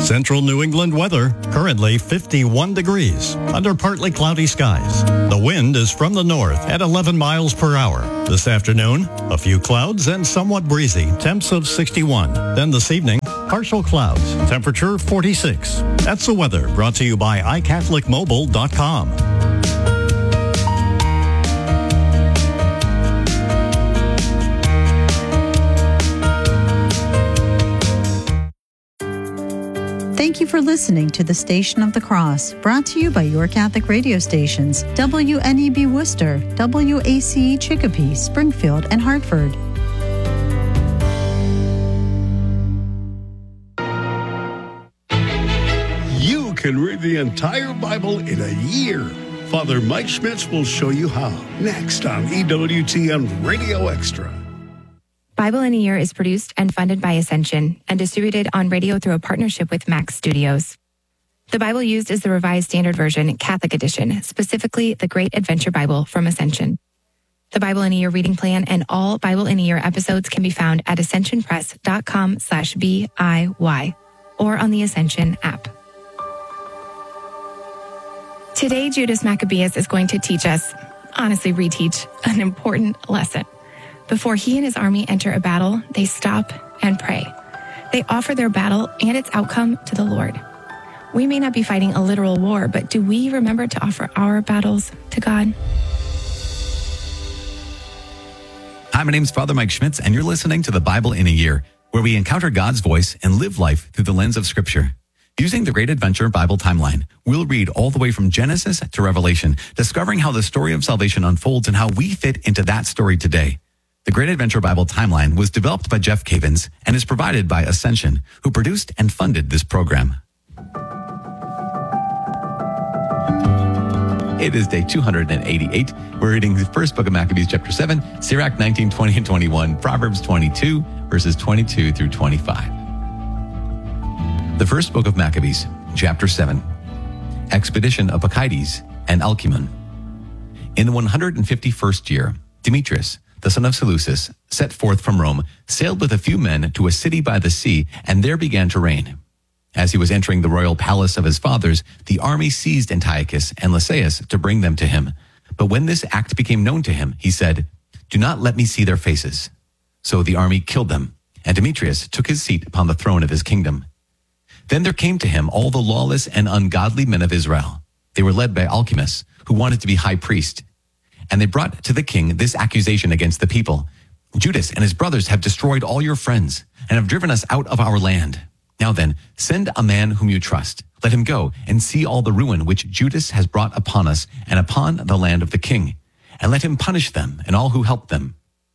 Central New England weather, currently 51 degrees, under partly cloudy skies. The wind is from the north at 11 miles per hour. This afternoon, a few clouds and somewhat breezy, temps of 61. Then this evening, partial clouds, temperature 46. That's the weather brought to you by iCatholicMobile.com. Thank you for listening to the Station of the Cross, brought to you by your Catholic radio stations, WNEB Worcester, WACE Chicopee, Springfield, and Hartford. You can read the entire Bible in a year. Father Mike Schmitz will show you how, next on EWTN Radio Extra. Bible in a Year is produced and funded by Ascension and distributed on radio through a partnership with Max Studios. The Bible used is the Revised Standard Version, Catholic Edition, specifically the Great Adventure Bible from Ascension. The Bible in a Year reading plan and all Bible in a Year episodes can be found at ascensionpress.com/BIY or on the Ascension app. Today, Judas Maccabeus is going to teach us, honestly reteach, an important lesson. Before he and his army enter a battle, they stop and pray. They offer their battle and its outcome to the Lord. We may not be fighting a literal war, but do we remember to offer our battles to God? Hi, my name's Father Mike Schmitz, and you're listening to the Bible in a Year, where we encounter God's voice and live life through the lens of Scripture. Using the Great Adventure Bible timeline, we'll read all the way from Genesis to Revelation, discovering how the story of salvation unfolds and how we fit into that story today. The Great Adventure Bible Timeline was developed by Jeff Cavins and is provided by Ascension, who produced and funded this program. It is day 288. We're reading the first book of Maccabees, chapter 7, Sirach 19, 20, and 21, Proverbs 22, verses 22 through 25. The first book of Maccabees, chapter 7, Expedition of Bacchides and Alcmene. In the 151st year, Demetrius, the son of Seleucus, set forth from Rome, sailed with a few men to a city by the sea, and there began to reign. As he was entering the royal palace of his fathers, the army seized Antiochus and Lysias to bring them to him. But when this act became known to him, he said, "Do not let me see their faces." So the army killed them, and Demetrius took his seat upon the throne of his kingdom. Then there came to him all the lawless and ungodly men of Israel. They were led by Alcimus, who wanted to be high priest. And they brought to the king this accusation against the people: "Judas and his brothers have destroyed all your friends and have driven us out of our land. Now then, send a man whom you trust. Let him go and see all the ruin which Judas has brought upon us and upon the land of the king, and let him punish them and all who help them."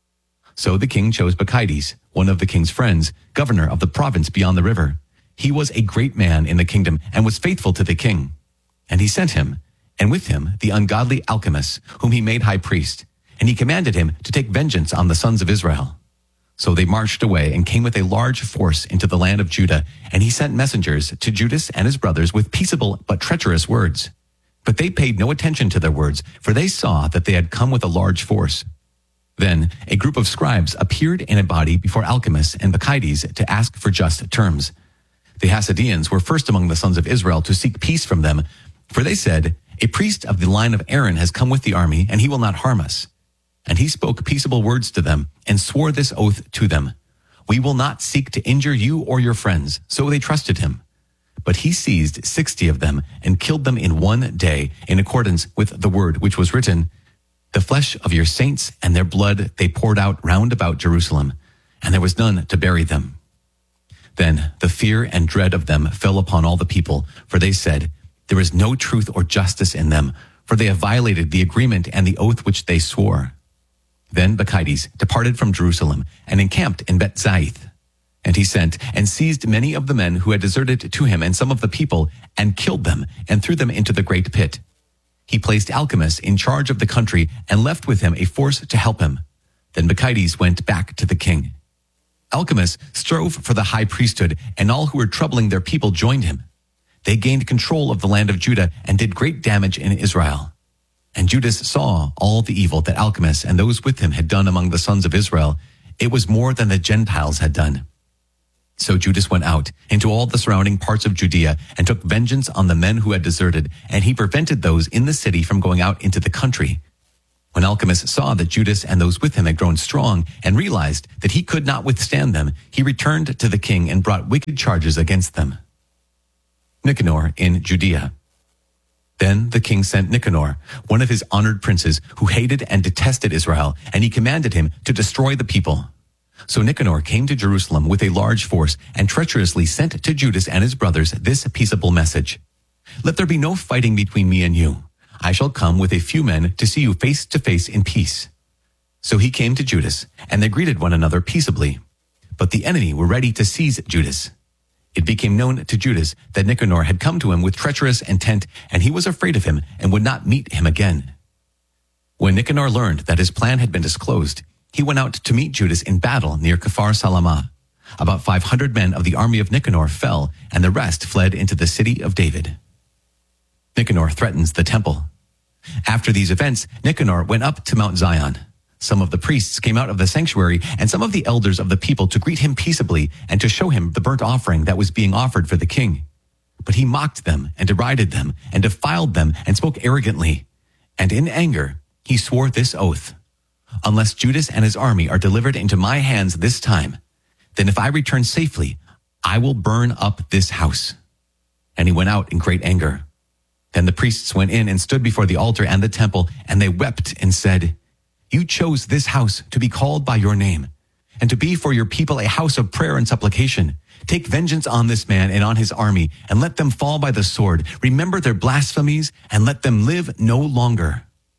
So the king chose Bacchides, one of the king's friends, governor of the province beyond the river. He was a great man in the kingdom and was faithful to the king. And he sent him, and with him the ungodly Alcimus, whom he made high priest, and he commanded him to take vengeance on the sons of Israel. So they marched away and came with a large force into the land of Judah, and he sent messengers to Judas and his brothers with peaceable but treacherous words. But they paid no attention to their words, for they saw that they had come with a large force. Then a group of scribes appeared in a body before Alcimus and Bacchides to ask for just terms. The Hasidians were first among the sons of Israel to seek peace from them, for they said, "A priest of the line of Aaron has come with the army, and he will not harm us." And he spoke peaceable words to them and swore this oath to them: "We will not seek to injure you or your friends." So they trusted him. But he seized 60 of them and killed them in one day, in accordance with the word which was written, "The flesh of your saints and their blood they poured out round about Jerusalem, and there was none to bury them." Then the fear and dread of them fell upon all the people, for they said, "There is no truth or justice in them, for they have violated the agreement and the oath which they swore." Then Bacchides departed from Jerusalem and encamped in Beth-Zaith. And he sent and seized many of the men who had deserted to him and some of the people, and killed them and threw them into the great pit. He placed Alcimus in charge of the country and left with him a force to help him. Then Bacchides went back to the king. Alcimus strove for the high priesthood, and all who were troubling their people joined him. They gained control of the land of Judah and did great damage in Israel. And Judas saw all the evil that Alcimus and those with him had done among the sons of Israel. It was more than the Gentiles had done. So Judas went out into all the surrounding parts of Judea and took vengeance on the men who had deserted, and he prevented those in the city from going out into the country. When Alchemist saw that Judas and those with him had grown strong and realized that he could not withstand them, he returned to the king and brought wicked charges against them. Nicanor in Judea. Then the king sent Nicanor, one of his honored princes, who hated and detested Israel, and he commanded him to destroy the people. So Nicanor came to Jerusalem with a large force and treacherously sent to Judas and his brothers this peaceable message: "Let there be no fighting between me and you. I shall come with a few men to see you face to face in peace." So he came to Judas, and they greeted one another peaceably. But the enemy were ready to seize Judas. It became known to Judas that Nicanor had come to him with treacherous intent, and he was afraid of him and would not meet him again. When Nicanor learned that his plan had been disclosed, he went out to meet Judas in battle near Kfar Salamah. About 500 men of the army of Nicanor fell, and the rest fled into the city of David. Nicanor threatens the temple. After these events, Nicanor went up to Mount Zion. Some of the priests came out of the sanctuary, and some of the elders of the people to greet him peaceably and to show him the burnt offering that was being offered for the king. But he mocked them and derided them and defiled them and spoke arrogantly. And in anger, he swore this oath: "Unless Judas and his army are delivered into my hands this time, then if I return safely, I will burn up this house." And he went out in great anger. Then the priests went in and stood before the altar and the temple, and they wept and said, "You chose this house to be called by your name, and to be for your people a house of prayer and supplication. Take vengeance on this man and on his army, and let them fall by the sword. Remember their blasphemies, and let them live no longer."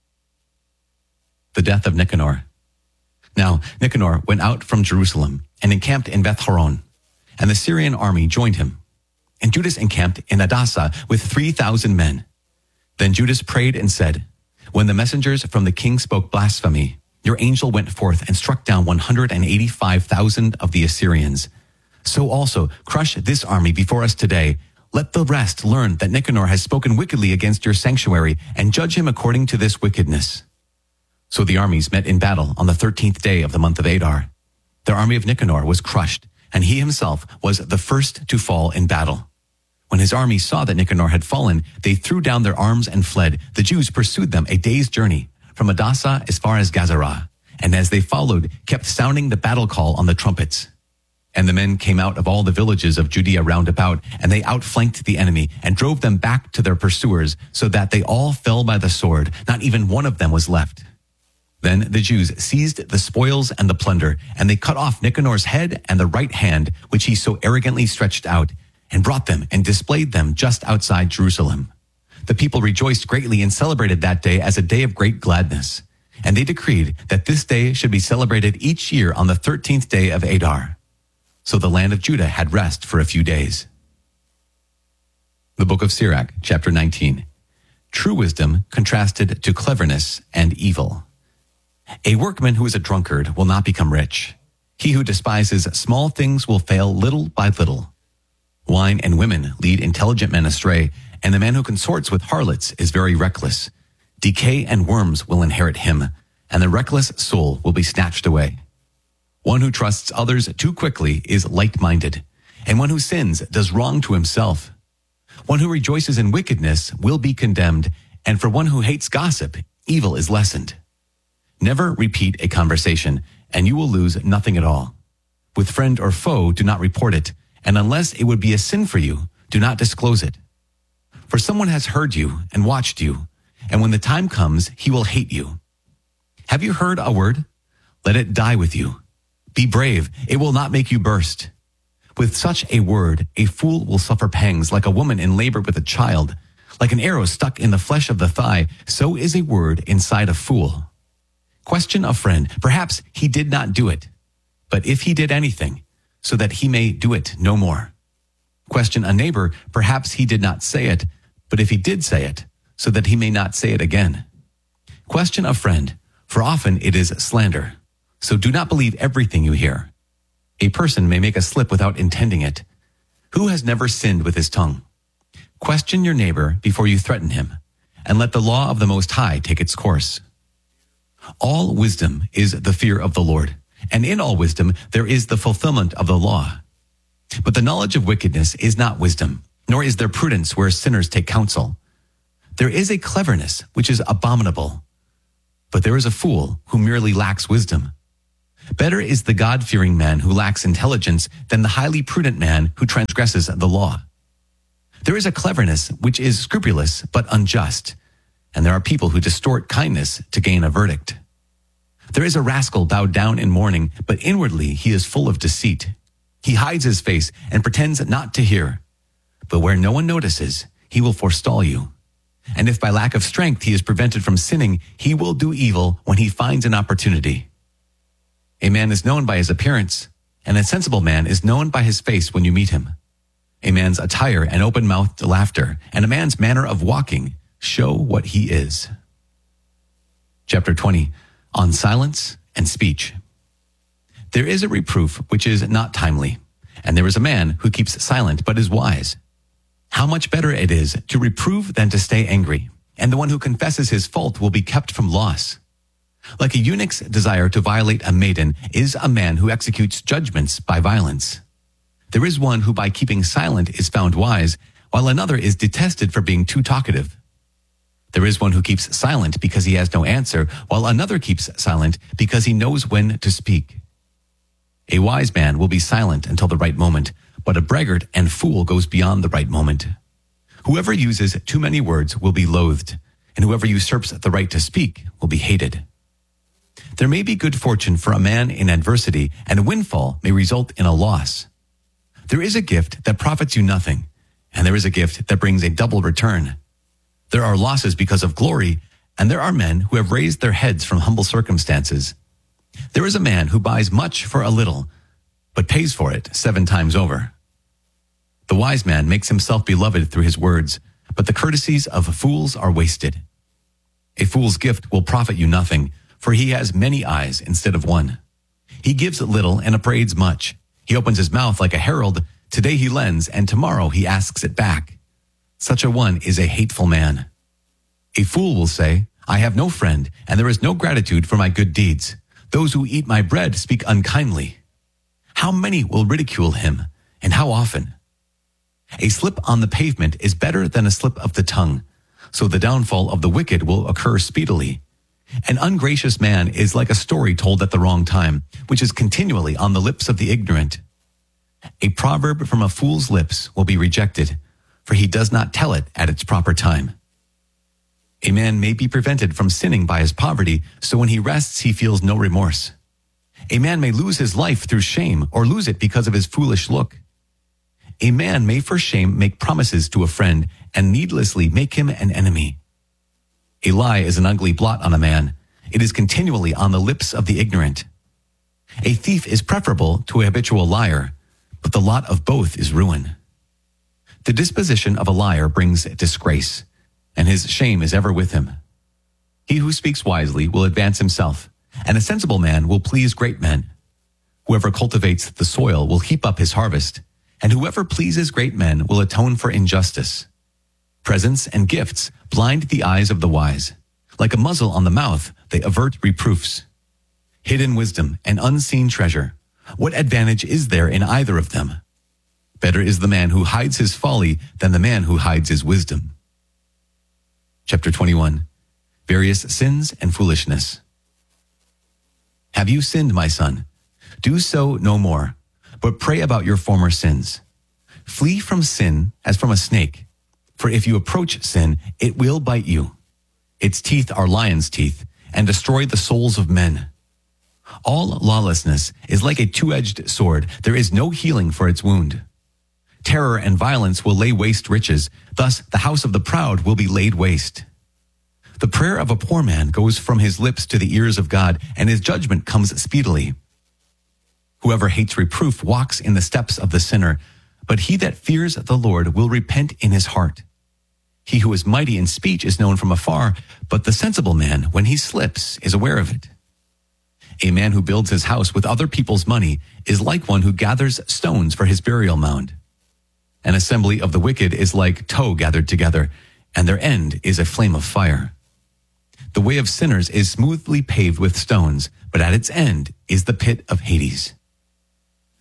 The death of Nicanor. Now Nicanor went out from Jerusalem and encamped in Beth-horon, and the Syrian army joined him. And Judas encamped in Adasa with 3,000 men. Then Judas prayed and said, "When the messengers from the king spoke blasphemy, your angel went forth and struck down 185,000 of the Assyrians. So also crush this army before us today. Let the rest learn that Nicanor has spoken wickedly against your sanctuary, and judge him according to this wickedness." So the armies met in battle on the 13th day of the month of Adar. The army of Nicanor was crushed, and he himself was the first to fall in battle. When his army saw that Nicanor had fallen, they threw down their arms and fled. The Jews pursued them a day's journey, from Adasa as far as Gazarah, and as they followed, kept sounding the battle call on the trumpets. And the men came out of all the villages of Judea round about, and they outflanked the enemy, and drove them back to their pursuers, so that they all fell by the sword. Not even one of them was left. Then the Jews seized the spoils and the plunder, and they cut off Nicanor's head and the right hand, which he so arrogantly stretched out, and brought them and displayed them just outside Jerusalem. The people rejoiced greatly and celebrated that day as a day of great gladness. And they decreed that this day should be celebrated each year on the 13th day of Adar. So the land of Judah had rest for a few days. The book of Sirach, chapter 19. True wisdom contrasted to cleverness and evil. A workman who is a drunkard will not become rich. He who despises small things will fail little by little. Wine and women lead intelligent men astray, and the man who consorts with harlots is very reckless. Decay and worms will inherit him, and the reckless soul will be snatched away. One who trusts others too quickly is light-minded, and one who sins does wrong to himself. One who rejoices in wickedness will be condemned, and for one who hates gossip, evil is lessened. Never repeat a conversation, and you will lose nothing at all. With friend or foe, do not report it, and unless it would be a sin for you, do not disclose it. For someone has heard you and watched you, and when the time comes, he will hate you. Have you heard a word? Let it die with you. Be brave, it will not make you burst. With such a word, a fool will suffer pangs like a woman in labor with a child. Like an arrow stuck in the flesh of the thigh, so is a word inside a fool. Question a friend, perhaps he did not do it. But if he did anything, so that he may do it no more. Question a neighbor, perhaps he did not say it, but if he did say it, so that he may not say it again. Question a friend, for often it is slander. So do not believe everything you hear. A person may make a slip without intending it. Who has never sinned with his tongue? Question your neighbor before you threaten him, and let the law of the Most High take its course. All wisdom is the fear of the Lord, and in all wisdom there is the fulfillment of the law. But the knowledge of wickedness is not wisdom, nor is there prudence where sinners take counsel. There is a cleverness which is abominable, but there is a fool who merely lacks wisdom. Better is the God-fearing man who lacks intelligence than the highly prudent man who transgresses the law. There is a cleverness which is scrupulous but unjust, and there are people who distort kindness to gain a verdict. There is a rascal bowed down in mourning, but inwardly he is full of deceit. He hides his face and pretends not to hear. But where no one notices, he will forestall you. And if by lack of strength he is prevented from sinning, he will do evil when he finds an opportunity. A man is known by his appearance, and a sensible man is known by his face when you meet him. A man's attire and open-mouthed laughter, and a man's manner of walking show what he is. Chapter 20, on silence and speech. There is a reproof which is not timely, and there is a man who keeps silent but is wise. How much better it is to reprove than to stay angry, and the one who confesses his fault will be kept from loss. Like a eunuch's desire to violate a maiden is a man who executes judgments by violence. There is one who by keeping silent is found wise, while another is detested for being too talkative. There is one who keeps silent because he has no answer, while another keeps silent because he knows when to speak. A wise man will be silent until the right moment, but a braggart and fool goes beyond the right moment. Whoever uses too many words will be loathed, and whoever usurps the right to speak will be hated. There may be good fortune for a man in adversity, and a windfall may result in a loss. There is a gift that profits you nothing, and there is a gift that brings a double return. There are losses because of glory, and there are men who have raised their heads from humble circumstances. There is a man who buys much for a little, but pays for it 7 times over. The wise man makes himself beloved through his words, but the courtesies of fools are wasted. A fool's gift will profit you nothing, for he has many eyes instead of one. He gives little and upbraids much. He opens his mouth like a herald. Today he lends, and tomorrow he asks it back. Such a one is a hateful man. A fool will say, I have no friend, and there is no gratitude for my good deeds. Those who eat my bread speak unkindly. How many will ridicule him, and how often? A slip on the pavement is better than a slip of the tongue, so the downfall of the wicked will occur speedily. An ungracious man is like a story told at the wrong time, which is continually on the lips of the ignorant. A proverb from a fool's lips will be rejected, for he does not tell it at its proper time. A man may be prevented from sinning by his poverty, so when he rests he feels no remorse. A man may lose his life through shame, or lose it because of his foolish look. A man may for shame make promises to a friend, and needlessly make him an enemy. A lie is an ugly blot on a man. It is continually on the lips of the ignorant. A thief is preferable to a habitual liar, but the lot of both is ruin. The disposition of a liar brings disgrace, and his shame is ever with him. He who speaks wisely will advance himself, and a sensible man will please great men. Whoever cultivates the soil will heap up his harvest, and whoever pleases great men will atone for injustice. Presents and gifts blind the eyes of the wise. Like a muzzle on the mouth, they avert reproofs. Hidden wisdom and unseen treasure. What advantage is there in either of them? Better is the man who hides his folly than the man who hides his wisdom. Chapter 21. Various sins and foolishness. Have you sinned, my son? Do so no more, but pray about your former sins. Flee from sin as from a snake, for if you approach sin, it will bite you. Its teeth are lion's teeth, and destroy the souls of men. All lawlessness is like a two-edged sword. There is no healing for its wound. Terror and violence will lay waste riches. Thus, the house of the proud will be laid waste. The prayer of a poor man goes from his lips to the ears of God, and his judgment comes speedily. Whoever hates reproof walks in the steps of the sinner, but he that fears the Lord will repent in his heart. He who is mighty in speech is known from afar, but the sensible man, when he slips, is aware of it. A man who builds his house with other people's money is like one who gathers stones for his burial mound. An assembly of the wicked is like tow gathered together, and their end is a flame of fire. The way of sinners is smoothly paved with stones, but at its end is the pit of Hades.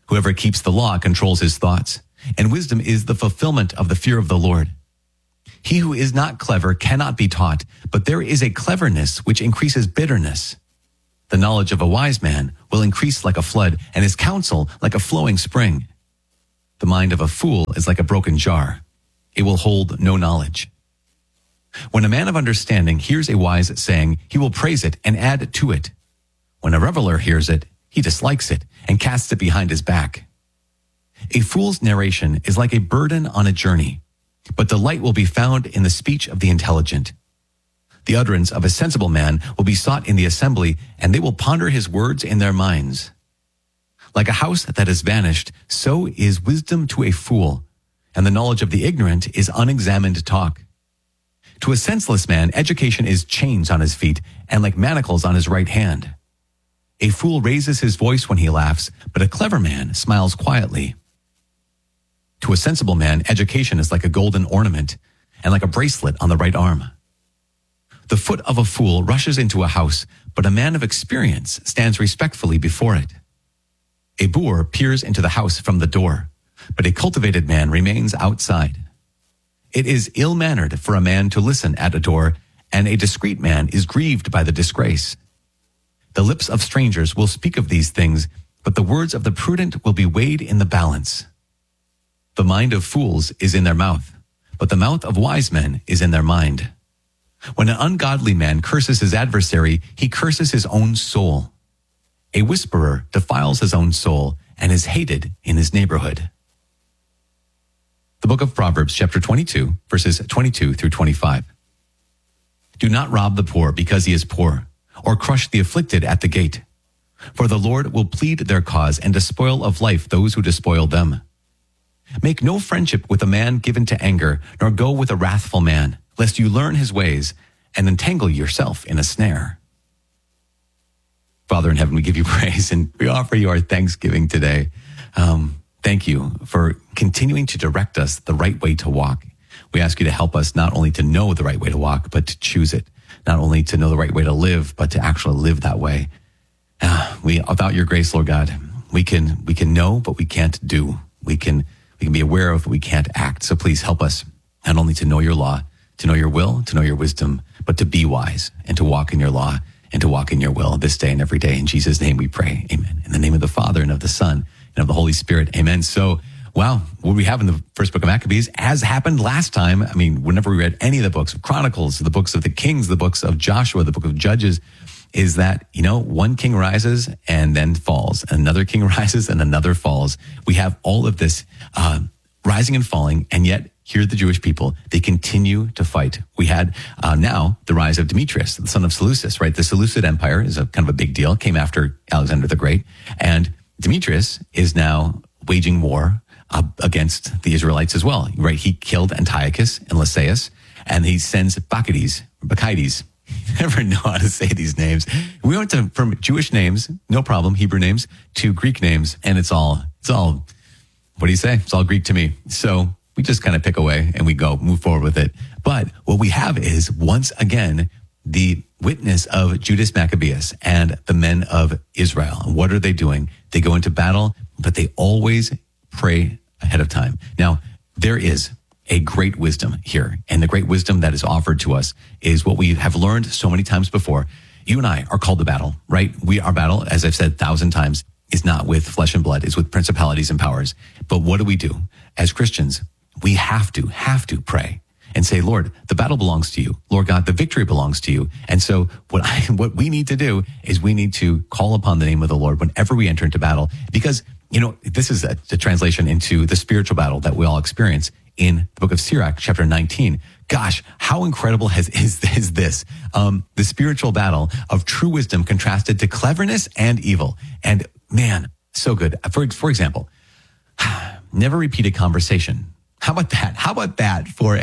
Whoever keeps the law controls his thoughts, and wisdom is the fulfillment of the fear of the Lord. He who is not clever cannot be taught, but there is a cleverness which increases bitterness. The knowledge of a wise man will increase like a flood, and his counsel like a flowing spring. The mind of a fool is like a broken jar. It will hold no knowledge. When a man of understanding hears a wise saying, he will praise it and add to it. When a reveler hears it, he dislikes it and casts it behind his back. A fool's narration is like a burden on a journey, but delight will be found in the speech of the intelligent. The utterance of a sensible man will be sought in the assembly, and they will ponder his words in their minds. Like a house that has vanished, so is wisdom to a fool, and the knowledge of the ignorant is unexamined talk. To a senseless man, education is chains on his feet, and like manacles on his right hand. A fool raises his voice when he laughs, but a clever man smiles quietly. To a sensible man, education is like a golden ornament, and like a bracelet on the right arm. The foot of a fool rushes into a house, but a man of experience stands respectfully before it. A boor peers into the house from the door, but a cultivated man remains outside. It is ill-mannered for a man to listen at a door, and a discreet man is grieved by the disgrace. The lips of strangers will speak of these things, but the words of the prudent will be weighed in the balance. The mind of fools is in their mouth, but the mouth of wise men is in their mind. When an ungodly man curses his adversary, he curses his own soul. A whisperer defiles his own soul and is hated in his neighborhood. The book of Proverbs, chapter 22, verses 22 through 25. Do not rob the poor because he is poor, or crush the afflicted at the gate. For the Lord will plead their cause and despoil of life those who despoil them. Make no friendship with a man given to anger, nor go with a wrathful man, lest you learn his ways and entangle yourself in a snare. Father in heaven, we give you praise and we offer you our thanksgiving today. Thank you for continuing to direct us the right way to walk. We ask you to help us not only to know the right way to walk, but to choose it. Not only to know the right way to live, but to actually live that way. Without your grace, Lord God, we can know, but we can't do. We can be aware of, but we can't act. So please help us not only to know your law, to know your will, to know your wisdom, but to be wise and to walk in your law and to walk in your will this day and every day. In Jesus' name we pray. Amen. In the name of the Father and of the Son and of the Holy Spirit. Amen. So, wow, what we have in the first book of Maccabees, as happened last time, I mean, whenever we read any of the books of Chronicles, the books of the Kings, the books of Joshua, the book of Judges, is that, one king rises and then falls. Another king rises and another falls. We have all of this rising and falling, and yet here the Jewish people, they continue to fight. We had now the rise of Demetrius, the son of Seleucus, right? The Seleucid Empire is a kind of a big deal, came after Alexander the Great. And Demetrius is now waging war against the Israelites as well, right? He killed Antiochus and Lysias, and he sends Bacchides. You never know how to say these names. We went from Jewish names, no problem, Hebrew names, to Greek names, and it's all, what do you say? It's all Greek to me. So we just kind of pick away and we move forward with it. But what we have is, once again, the witness of Judas Maccabeus and the men of Israel. And what are they doing? They go into battle, but they always pray ahead of time. Now, there is a great wisdom here. And the great wisdom that is offered to us is what we have learned so many times before. You and I are called to battle, right? Our battle, as I've said 1,000 times, is not with flesh and blood. It's with principalities and powers. But what do? As Christians, we have to pray and say, Lord, the battle belongs to you. Lord God, the victory belongs to you. And so what we need to do is we need to call upon the name of the Lord whenever we enter into battle, because, this is a translation into the spiritual battle that we all experience in the book of Sirach, chapter 19. Gosh, how incredible is this? The spiritual battle of true wisdom contrasted to cleverness and evil. And man, so good. For example, never repeat a conversation. How about that for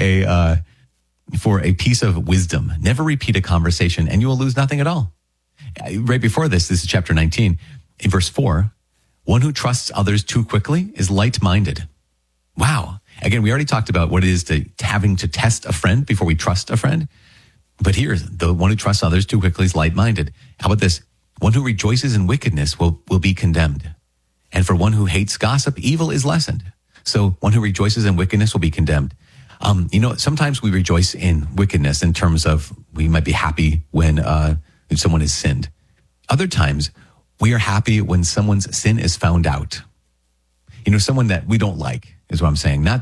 a piece of wisdom? Never repeat a conversation and you will lose nothing at all. Right before this is chapter 19. In verse 4, one who trusts others too quickly is light-minded. Wow. Again, we already talked about what it is to having to test a friend before we trust a friend. But here, the one who trusts others too quickly is light-minded. How about this? One who rejoices in wickedness will be condemned. And for one who hates gossip, evil is lessened. So one who rejoices in wickedness will be condemned. Sometimes we rejoice in wickedness in terms of we might be happy when someone has sinned. Other times we are happy when someone's sin is found out. Someone that we don't like is what I'm saying. Not